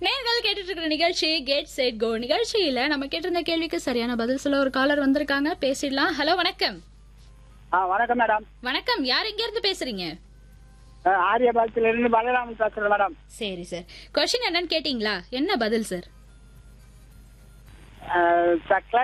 நேர்கள் கேட்டுட்டு இருக்கிற நிகழ்ச்சி கெட் செட் கோ நிகழ்ச்சியில நம்ம கேட்டிருந்த கேள்விக்கு சரியான பதில் சொல்ல ஒரு காலர் வந்திருக்காங்க. பேசிடலாம். ஹலோ, வணக்கம். வணக்கம் மேடம். வணக்கம். யார் எங்க இருந்து பேசுறீங்க? ஆரியபாளத்துல இருந்து பலராமன் பேசுறேன் மேடம். சரி சார், கொஸ்டின் என்னன்னு கேட்டீங்களா? என்ன பதில் சார்? சக்லா